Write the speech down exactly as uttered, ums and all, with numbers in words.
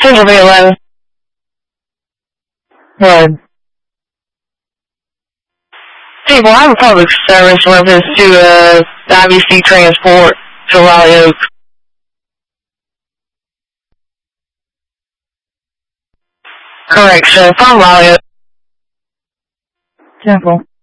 Central V eleven. Right. People, I have a public service reference to uh, the I V C transport to Raleigh Oak. Correction, from Raleigh Oak. Temple.